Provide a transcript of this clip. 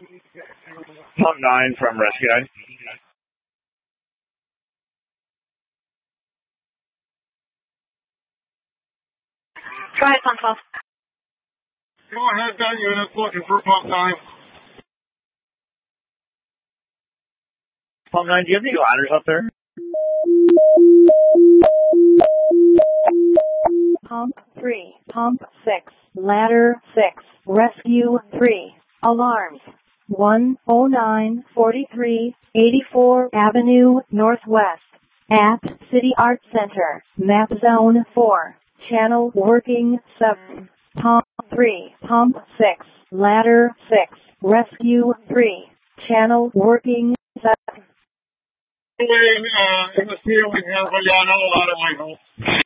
Pump 9 from Rescue 9. Try pump 12. Go ahead, that unit's looking for pump 9. Pump 9, do you have any ladders up there? Pump 3, Pump 6, Ladder 6, Rescue 3, Alarms 10943 84 Avenue Northwest at City Art Center, Map Zone 4, Channel Working 7, Pump 3, Pump 6, Ladder 6, Rescue 3, Channel Working 7. In the ceiling here, but yeah, no ladder might help.